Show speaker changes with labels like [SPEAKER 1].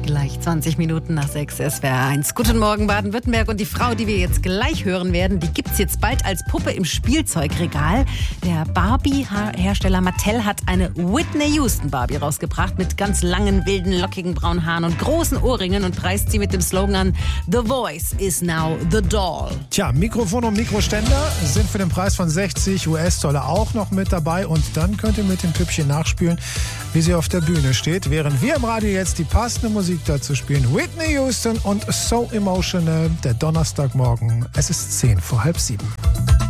[SPEAKER 1] Gleich 20 Minuten nach 6 SWR 1. Guten Morgen Baden-Württemberg, und die Frau, die wir jetzt gleich hören werden, die gibt's jetzt bald als Puppe im Spielzeugregal. Der Barbie-Hersteller Mattel hat eine Whitney Houston Barbie rausgebracht mit ganz langen, wilden, lockigen braunen Haaren und großen Ohrringen und preist sie mit dem Slogan an: The voice is now the doll.
[SPEAKER 2] Tja, Mikrofon und Mikroständer sind für den Preis von 60 US-Dollar auch noch mit dabei, und dann könnt ihr mit dem Püppchen nachspielen, wie sie auf der Bühne steht, während wir im Radio jetzt die passende Musik dazu spielen. Whitney Houston und So Emotional, der Donnerstagmorgen. Es ist 6:10.